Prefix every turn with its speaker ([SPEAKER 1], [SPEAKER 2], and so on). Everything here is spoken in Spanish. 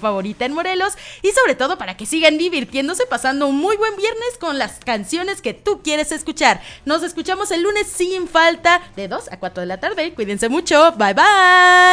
[SPEAKER 1] favorita en Morelos y sobre todo para que sigan divirtiéndose, pasando un muy buen viernes con las canciones que tú quieres escuchar. Nos escuchamos el lunes sin falta de 2 a 4 de la tarde. Cuídense mucho. Bye bye.